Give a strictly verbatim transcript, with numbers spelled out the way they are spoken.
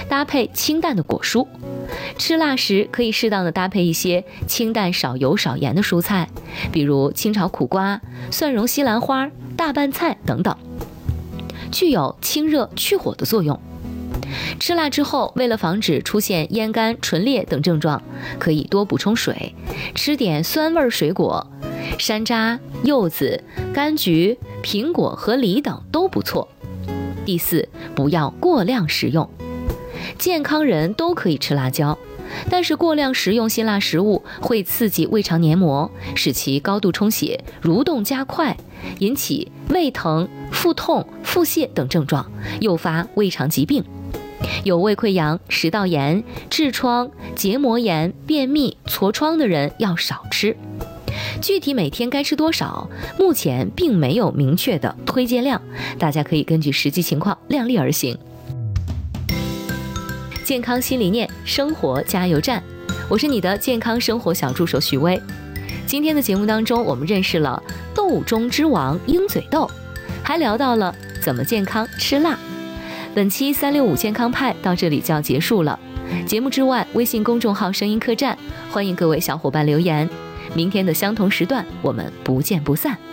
搭配清淡的果蔬。吃辣时可以适当的搭配一些清淡少油少盐的蔬菜，比如清炒苦瓜、蒜蓉西兰花、大拌菜等等，具有清热去火的作用。吃辣之后，为了防止出现咽干、唇裂等症状，可以多补充水，吃点酸味水果，山楂、柚子、柑橘、苹果和梨等都不错。第四，不要过量食用。健康人都可以吃辣椒，但是过量食用辛辣食物会刺激胃肠黏膜，使其高度充血，蠕动加快，引起胃疼、腹痛、腹泻等症状，诱发胃肠疾病。有胃溃疡、食道炎、痔疮、结膜炎、便秘、痤疮的人要少吃。具体每天该吃多少，目前并没有明确的推荐量，大家可以根据实际情况量力而行。健康新理念，生活加油站，我是你的健康生活小助手许巍。今天的节目当中，我们认识了豆中之王鹰嘴豆，还聊到了怎么健康吃辣。本期三六五健康派到这里就要结束了。节目之外，微信公众号声音客栈，欢迎各位小伙伴留言。明天的相同时段，我们不见不散。